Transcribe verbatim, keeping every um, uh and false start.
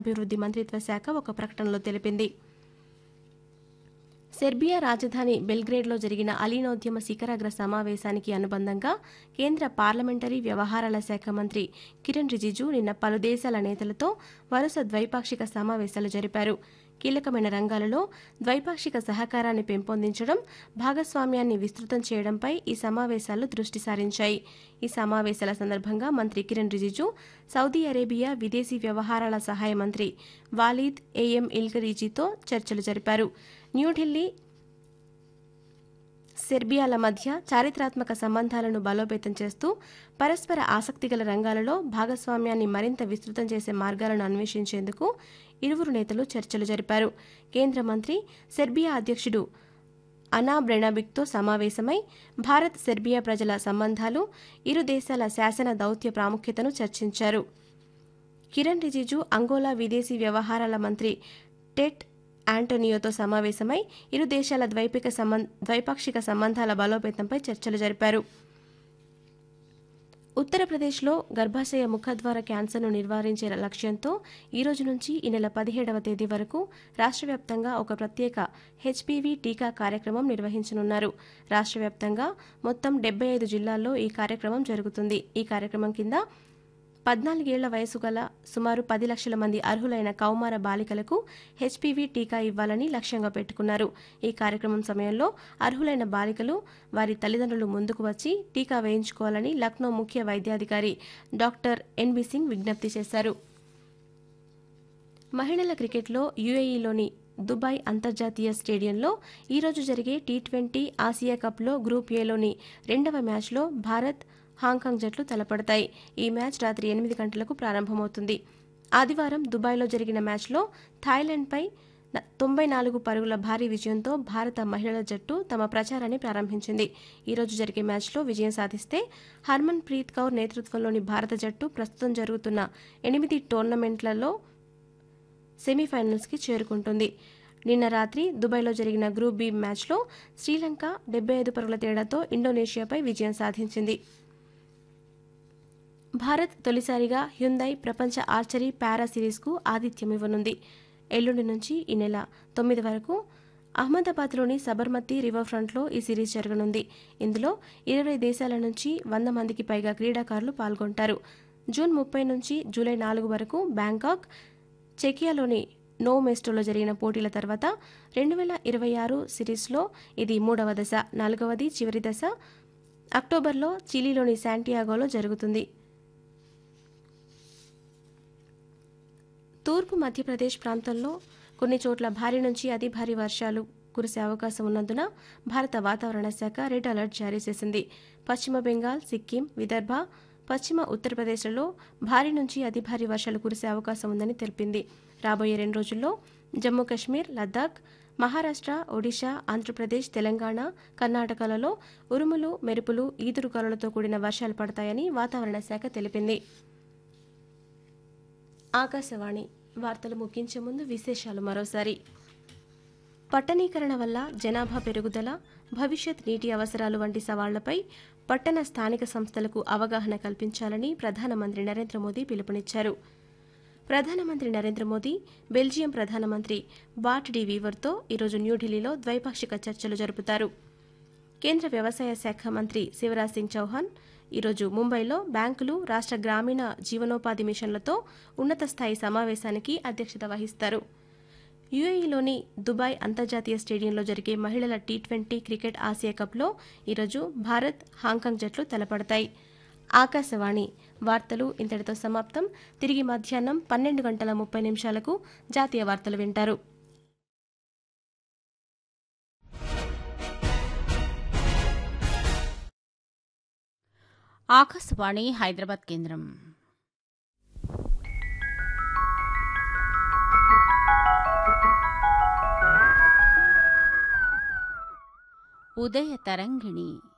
అభివృద్ధి మంత్రిత్వ శాఖ ఒక ప్రకటనలో తెలిపింది. సెర్బియా రాజధాని బెల్గ్రేడ్లో జరిగిన అలీనోద్యమ శిఖరాగ్ర సమావేశానికి అనుబంధంగా కేంద్ర పార్లమెంటరీ వ్యవహారాల శాఖ మంత్రి కిరణ్ రిజిజు నిన్న పలు దేశాల నేతలతో వరుస ద్వైపాక్షిక సమావేశాలు జరిపారు. కీలకమైన రంగాలలో ద్వైపాక్షిక సహకారాన్ని పెంపొందించడం, భాగస్వామ్యాన్ని విస్తృతం చేయడంపై ఈ సమావేశాలు దృష్టి సారించాయి. ఈ సమావేశాల సందర్భంగా మంత్రి కిరణ్ రిజిజు సౌదీ అరేబియా విదేశీ వ్యవహారాల సహాయ మంత్రి వాలీద్ ఏఎం ఇల్గరీజీతో చర్చలు జరిపారు. న్యూఢిల్లీ, సెర్బియాల మధ్య చారిత్రాత్మక సంబంధాలను బలోపేతం చేస్తూ పరస్పర ఆసక్తిగల రంగాలలో భాగస్వామ్యాన్ని మరింత విస్తృతం చేసే మార్గాలను అన్వేషించేందుకు ఇరువురు నేతలు చర్చలు జరిపారు. కేంద్ర మంత్రి సెర్బియా అధ్యక్షుడు అనా బ్రెనాబిక్తో సమావేశమై భారత్ సెర్బియా ప్రజల సంబంధాలు, ఇరు దేశాల శాసన దౌత్య ప్రాముఖ్యతను చర్చించారు. కిరణ్ రిజిజు అంగోలా విదేశీ వ్యవహారాల మంత్రి టెట్ ఆంటోనియోతో సమావేశమై ఇరు దేశాల ద్వైపిక సంబం ద్వైపాక్షిక సంబంధాల బలోపేతంపై చర్చలు జరిపారు. ఉత్తరప్రదేశ్లో గర్భాశయ ముఖద్వార క్యాన్సర్ను నివారించే లక్ష్యంతో ఈ రోజు నుంచి ఈ నెల పదిహేడవ తేదీ వరకు రాష్ట్ర వ్యాప్తంగా ఒక ప్రత్యేక హెచ్పివి టీకా కార్యక్రమం నిర్వహించనున్నారు. రాష్ట్ర వ్యాప్తంగా మొత్తం డెబ్బై ఐదు జిల్లాల్లో ఈ కార్యక్రమం జరుగుతుంది. ఈ కార్యక్రమం కింద పద్నాలుగేళ్ల వయసు గల సుమారు పది లక్షల మంది అర్హులైన కౌమార బాలికలకు హెచ్పివి టీకా ఇవ్వాలని లక్ష్యంగా పెట్టుకున్నారు. ఈ కార్యక్రమం సమయంలో అర్హులైన బాలికలు, వారి తల్లిదండ్రులు ముందుకు వచ్చి టీకా వేయించుకోవాలని లక్నో ముఖ్య వైద్యాధికారి డాక్టర్ ఎన్బి సింగ్ విజ్ఞప్తి చేశారు. మహిళల క్రికెట్లో యుఏఈలోని దుబాయ్ అంతర్జాతీయ స్టేడియంలో ఈరోజు జరిగే టీ ట్వంటీ ఆసియా కప్లో గ్రూప్ ఏలోని రెండవ మ్యాచ్లో భారత్, హాంకాంగ్ జట్లు తలపడతాయి. ఈ మ్యాచ్ రాత్రి ఎనిమిది గంటలకు ప్రారంభమవుతుంది. ఆదివారం దుబాయ్లో జరిగిన మ్యాచ్లో థాయిలాండ్పై తొంభై నాలుగు పరుగుల భారీ విజయంతో భారత మహిళల జట్టు తమ ప్రచారాన్ని ప్రారంభించింది. ఈరోజు జరిగే మ్యాచ్లో విజయం సాధిస్తే హర్మన్ ప్రీత్ కౌర్ నేతృత్వంలోని భారత జట్టు ప్రస్తుతం జరుగుతున్న ఎనిమిది టోర్నమెంట్లలో సెమీఫైనల్స్కి చేరుకుంటుంది. నిన్న రాత్రి దుబాయ్లో జరిగిన గ్రూప్ బి మ్యాచ్లో శ్రీలంక డెబ్బై ఐదు పరుగుల తేడాతో ఇండోనేషియాపై విజయం సాధించింది. భారత్ తొలిసారిగా హ్యుందై ప్రపంచ ఆర్చరీ పారా సిరీస్కు ఆతిథ్యమివ్వనుంది. ఎల్లుండి నుంచి ఈ నెల తొమ్మిది వరకు అహ్మదాబాద్లోని సబర్మతి రివర్ ఫ్రంట్లో ఈ సిరీస్ జరగనుంది. ఇందులో ఇరవై దేశాల నుంచి వంద మందికి పైగా క్రీడాకారులు పాల్గొంటారు. జూన్ ముప్పై నుంచి జూలై నాలుగు వరకు బ్యాంకాక్, చెకియాలోని నో మెస్టోలో జరిగిన పోటీల తర్వాత రెండు వేల ఇరవై ఆరు సిరీస్లో ఇది మూడవ దశ. నాలుగవది, చివరి దశ అక్టోబర్లో చిలీలోని శాంటియాగోలో జరుగుతుంది. తూర్పు మధ్యప్రదేశ్ ప్రాంతంలో కొన్ని చోట్ల భారీ నుంచి అతి భారీ వర్షాలు కురిసే అవకాశం ఉన్నందున భారత వాతావరణ శాఖ రెడ్ అలర్ట్ జారీ చేసింది. పశ్చిమ బెంగాల్, సిక్కిం, విదర్భ, పశ్చిమ ఉత్తరప్రదేశ్లలో భారీ నుంచి అతి భారీ వర్షాలు కురిసే అవకాశం ఉందని తెలిపింది. రాబోయే రెండు రోజుల్లో జమ్మూ కశ్మీర్, లద్దాఖ్, మహారాష్ట్ర, ఒడిశా, ఆంధ్రప్రదేశ్, తెలంగాణ, కర్ణాటకలలో ఉరుములు, మెరుపులు, ఈదురుగాలులతో కూడిన వర్షాలు పడతాయని వాతావరణ శాఖ తెలిపింది. ఆకాశవాణి వార్తలు ముగించే ముందు విశేషాలు మరోసారి. పట్టణీకరణ వల్ల జనాభా పెరుగుదల, భవిష్యత్ నీటి అవసరాలు వంటి సవాళ్లపై పట్టణ స్థానిక సంస్థలకు అవగాహన కల్పించాలని ప్రధానమంత్రి నరేంద్ర మోదీ పిలుపునిచ్చారు. ప్రధానమంత్రి నరేంద్ర మోదీ బెల్జియం ప్రధానమంత్రి బార్ట్ డి వీవర్తో ఈరోజు న్యూఢిల్లీలో ద్వైపాక్షిక చర్చలు జరుపుతారు. కేంద్ర వ్యవసాయ శాఖ మంత్రి శివరాజ్ సింగ్ చౌహాన్ ఈరోజు ముంబైలో బ్యాంకులు, రాష్ట్ర గ్రామీణ జీవనోపాధి మిషన్లతో ఉన్నత స్థాయి సమావేశానికి అధ్యక్షత వహిస్తారు. యుఏఈలోని దుబాయ్ అంతర్జాతీయ స్టేడియంలో జరిగే మహిళల టీ ట్వంటీ క్రికెట్ ఆసియా కప్లో ఈరోజు భారత్, హాంకాంగ్ జట్లు తలపడతాయి. ఆకాశవాణి వార్తలు ఇంతటితో సమాప్తం. తిరిగి మధ్యాహ్నం పన్నెండు గంటల ముప్పై నిమిషాలకు జాతీయ వార్తలు వింటారు. ఆకాశవాణి హైదరాబాద్ కేంద్రం. ఉదయ తరంగిణి